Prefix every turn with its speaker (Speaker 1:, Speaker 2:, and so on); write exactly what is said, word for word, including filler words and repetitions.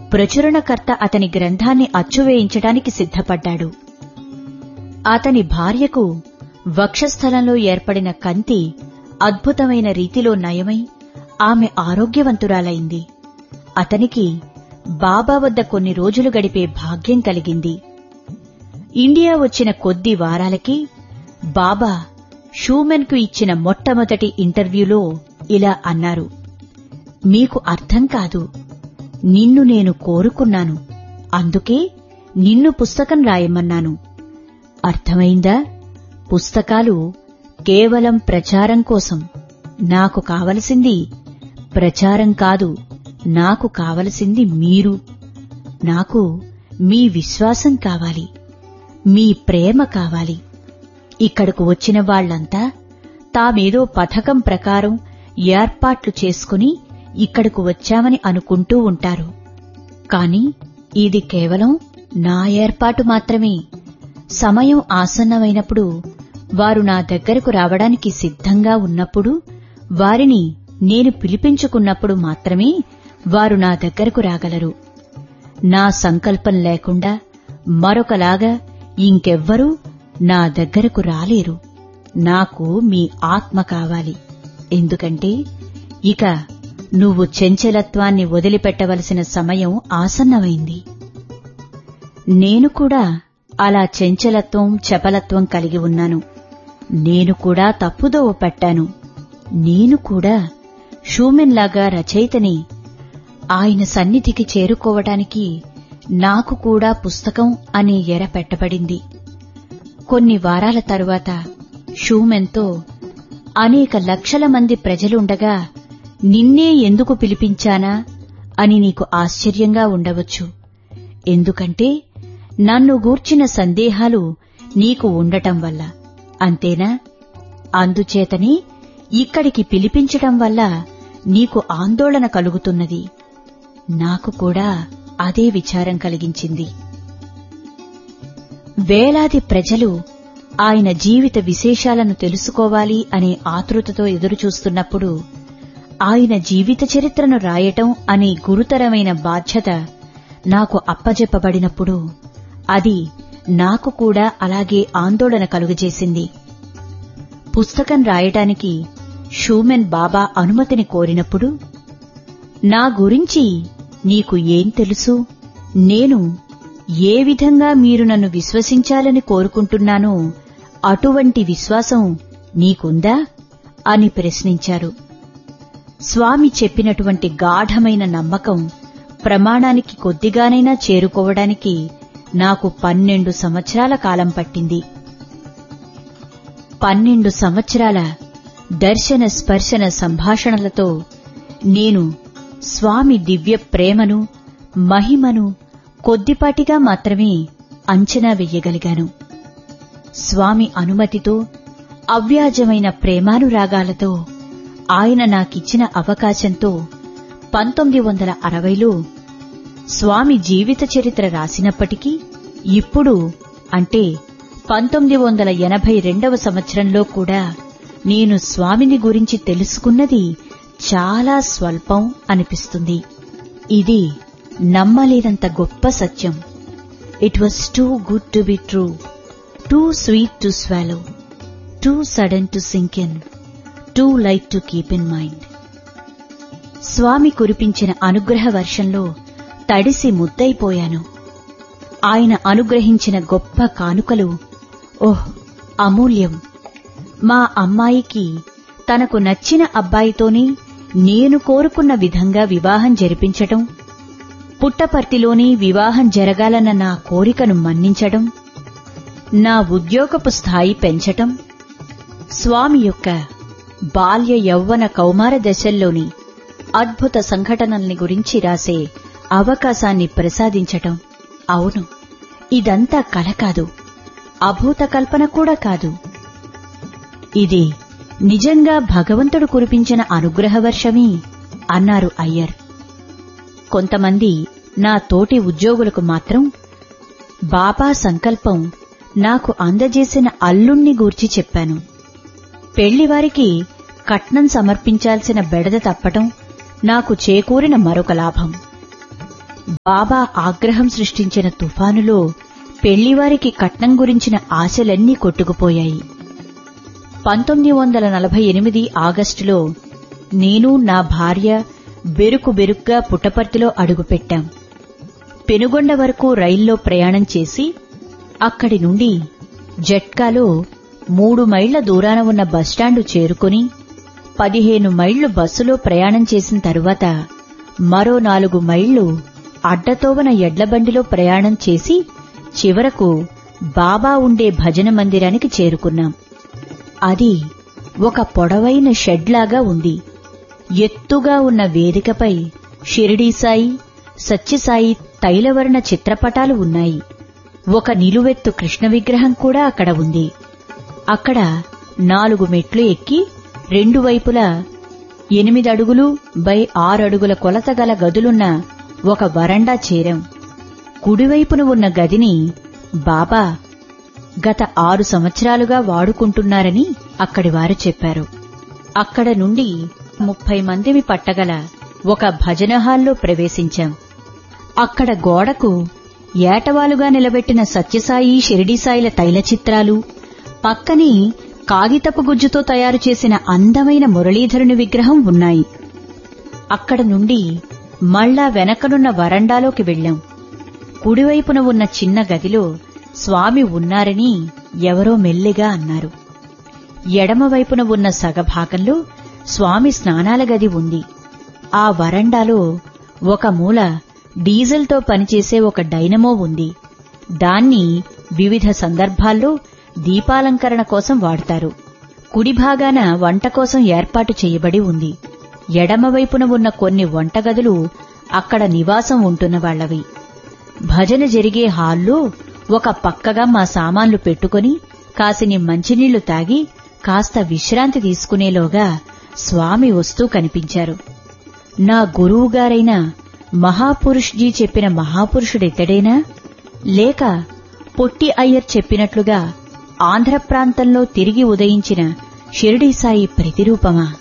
Speaker 1: ప్రచురణకర్త అతని గ్రంథాన్ని అచ్చువేయించడానికి సిద్ధపడ్డాడు. అతని భార్యకు వక్షస్థలంలో ఏర్పడిన కంతి అద్భుతమైన రీతిలో నయమై ఆమె ఆరోగ్యవంతురాలైంది. అతనికి బాబా వద్ద కొన్ని రోజులు గడిపే భాగ్యం కలిగింది. ఇండియా వచ్చిన కొద్ది వారాలకి బాబా షూమెన్ కు ఇచ్చిన మొట్టమొదటి ఇంటర్వ్యూలో ఇలా అన్నారు, మీకు అర్థం కాదు, నిన్ను నేను కోరుకున్నాను, అందుకే నిన్ను పుస్తకం రాయమన్నాను. అర్థమైందా? పుస్తకాలు కేవలం ప్రచారం కోసం. నాకు కావలసింది ప్రచారం కాదు, నాకు కావలసింది మీరు. నాకు మీ విశ్వాసం కావాలి, మీ ప్రేమ కావాలి. ఇక్కడకు వచ్చిన వాళ్లంతా తామేదో పథకం ప్రకారం ఏర్పాట్లు చేసుకుని ఇక్కడకు వచ్చామని అనుకుంటూ ఉంటారు. కాని ఇది కేవలం నా ఏర్పాటు మాత్రమే. సమయం ఆసన్నమైనప్పుడు, వారు నా దగ్గరకు రావడానికి సిద్ధంగా ఉన్నప్పుడు, వారిని నేను పిలిపించుకున్నప్పుడు మాత్రమే వారు నా దగ్గరకు రాగలరు. నా సంకల్పం లేకుండా మరొకలాగా ఇంకెవ్వరూ నా దగ్గరకు రాలేరు. నాకు మీ ఆత్మ కావాలి. ఎందుకంటే ఇక నువ్వు చంచలత్వాన్ని వదిలిపెట్టవలసిన సమయం ఆసన్నమైంది. నేను కూడా అలా చంచలత్వం, చపలత్వం కలిగి ఉన్నాను. నేను కూడా తప్పుదోవ పట్టాను. నేను కూడా షూమెన్లాగా రచయితని. ఆయన సన్నిధికి చేరుకోవటానికి నాకు కూడా పుస్తకం అనే ఎర పెట్టబడింది. కొన్ని వారాల తరువాత షూమెన్తో, అనేక లక్షల మంది ప్రజలుండగా నిన్నే ఎందుకు పిలిపించానా అని నీకు ఆశ్చర్యంగా ఉండవచ్చు. ఎందుకంటే నన్ను గూర్చిన సందేహాలు నీకు ఉండటం వల్ల. అంతేనా? అందుచేతనే ఇక్కడికి పిలిపించటం వల్ల నీకు ఆందోళన కలుగుతున్నది. నాకు కూడా అదే విచారం కలిగించింది. వేలాది ప్రజలు ఆయన జీవిత విశేషాలను తెలుసుకోవాలి అనే ఆతృతతో ఎదురుచూస్తున్నప్పుడు, ఆయన జీవిత చరిత్రను రాయటం అనే గురుతరమైన బాధ్యత నాకు అప్పజెప్పబడినప్పుడు, అది నాకు కూడా అలాగే ఆందోళన కలుగజేసింది. పుస్తకం రాయటానికి షూమెన్ బాబా అనుమతిని కోరినప్పుడు, నా గురించి నీకు ఏం తెలుసు, నేను ఏ విధంగా మీరు నన్ను విశ్వసించాలని కోరుకుంటున్నానో అటువంటి విశ్వాసం నీకుందా అని ప్రశ్నించారు. స్వామి చెప్పినటువంటి గాఢమైన నమ్మకం ప్రమాణానికి కొద్దిగానైనా చేరుకోవడానికి నాకు పన్నెండు సంవత్సరాల కాలం పట్టింది. పన్నెండు సంవత్సరాల దర్శన స్పర్శన సంభాషణలతో నేను స్వామి దివ్య ప్రేమను, మహిమను కొద్దిపాటిగా మాత్రమే అంచనా వెయ్యగలిగాను. స్వామి అనుమతితో, అవ్యాజమైన ప్రేమానురాగాలతో ఆయన నాకిచ్చిన అవకాశంతో పంతొమ్మిది వందల అరవైలో స్వామి జీవిత చరిత్ర రాసినప్పటికీ, ఇప్పుడు అంటే పంతొమ్మిది వందల ఎనభై రెండవ సంవత్సరంలో కూడా నేను స్వామిని గురించి తెలుసుకున్నది చాలా స్వల్పం అనిపిస్తుంది. ఇది నమ్మలేనంత గొప్ప సత్యం. It was too good to be true, two sweet to swallow, two sudden to sync in, two light to keep in mind. స్వామి కురిపించిన అనుగ్రహ వర్షంలో తడిసి ముద్దైపోయాను. ఆయన అనుగ్రహించిన గొప్ప కానుకలు ఓహ్ అమూల్యం. మా అమ్మాయికి తనకు నచ్చిన అబ్బాయితోనే నేను కోరుకున్న విధంగా వివాహం జరిపించటం, పుట్టపర్తిలోనే వివాహం జరగాలన్న నా కోరికను మన్నించడం, నా ఉద్యోగపు స్థాయి పెంచటం, స్వామి యొక్క బాల్య యౌవన కౌమార దశల్లోని అద్భుత సంఘటనల్ని గురించి రాసే అవకాశాన్ని ప్రసాదించటం. అవును, ఇదంతా కల కాదు, అభూత కల్పన కూడా కాదు. ఇది నిజంగా భగవంతుడు కురిపించిన అనుగ్రహ వర్షమే అన్నారు అయ్యర్. కొంతమంది నా తోటి ఉద్యోగులకు మాత్రం బాబా సంకల్పం నాకు అందజేసిన అల్లుణ్ణి గూర్చి చెప్పాను. పెళ్లివారికి కట్నం సమర్పించాల్సిన బెడద తప్పటం నాకు చేకూరిన మరొక లాభం. బాబా ఆగ్రహం సృష్టించిన తుఫానులో పెళ్లివారికి కట్నం గురించిన ఆశలన్నీ కొట్టుకుపోయాయి. పంతొమ్మిది వందల నలభై ఎనిమిది ఆగస్టులో నేను నా భార్య బెరుకు బెరుగ్గా పుట్టపర్తిలో అడుగుపెట్టాం. పెనుగొండ వరకు రైల్లో ప్రయాణం చేసి అక్కడి నుండి జట్కాలో మూడు మైళ్ల దూరాన ఉన్న బస్టాండు చేరుకుని పదిహేను మైళ్లు బస్సులో ప్రయాణం చేసిన తరువాత మరో నాలుగు మైళ్లు అడ్డతోవన ఎడ్లబండిలో ప్రయాణం చేసి చివరకు బాబా ఉండే భజన మందిరానికి చేరుకున్నాం. అది ఒక పొడవైన షెడ్లాగా ఉంది. ఎత్తుగా ఉన్న వేదికపై షిరిడీ సాయి, సత్యసాయి తైలవర్ణ చిత్రపటాలు ఉన్నాయి. ఒక నిలువెత్తు కృష్ణ విగ్రహం కూడా అక్కడ ఉంది. అక్కడ నాలుగు మెట్లు ఎక్కి రెండు వైపులా ఎనిమిది అడుగులు బై ఆరు అడుగుల కొలత గల గదులున్న ఒక వరండా చేరాం. కుడివైపున ఉన్న గదిని బాబా గత ఆరు సంవత్సరాలుగా వాడుకుంటున్నారని అక్కడి వారు చెప్పారు. అక్కడ నుండి ముప్పై మందిని పట్టగల ఒక భజన హాల్లో ప్రవేశించాం. అక్కడ గోడకు ఏటవాలుగా నిలబెట్టిన సత్యసాయి, షిరిడీసాయిల తైల చిత్రాలు, పక్కని కాగితపు గుజ్జుతో తయారు చేసిన అందమైన మురళీధరుని విగ్రహం ఉన్నాయి. అక్కడ నుండి మళ్లా వెనకనున్న వరండాలోకి వెళ్లాం. కుడివైపున ఉన్న చిన్న గదిలో స్వామి ఉన్నారని ఎవరో మెల్లిగా అన్నారు. ఎడమవైపున ఉన్న సగభాగంలో స్వామి స్నానాల గది ఉంది. ఆ వరండాలో ఒక మూల డీజిల్తో పనిచేసే ఒక డైనమో ఉంది. దాన్ని వివిధ సందర్భాల్లో దీపాలంకరణ కోసం వాడతారు. కుడిభాగాన వంట కోసం ఏర్పాటు చేయబడి ఉంది. ఎడమవైపున ఉన్న కొన్ని వంటగదులు అక్కడ నివాసం ఉంటున్న వాళ్లవి. భజన జరిగే హాల్లో ఒక పక్కగా మా సామాన్లు పెట్టుకుని కాసిని మంచినీళ్లు తాగి కాస్త విశ్రాంతి తీసుకునేలోగా స్వామి వస్తూ కనిపించారు. నా గురువుగారైన మహాపురుష్జీ చెప్పిన మహాపురుషుడితడేనా, లేక పొట్టి అయ్యర్ చెప్పినట్లుగా ఆంధ్ర ప్రాంతంలో తిరిగి ఉదయించిన షిరిడీ సాయి ప్రతిరూపమా?